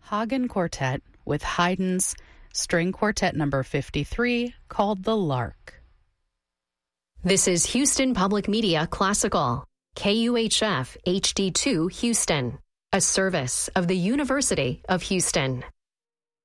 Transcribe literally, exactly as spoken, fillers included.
Hagen Quartet with Haydn's String Quartet number fifty-three called The Lark. This is Houston Public Media Classical, K U H F H D two Houston, a service of the University of Houston.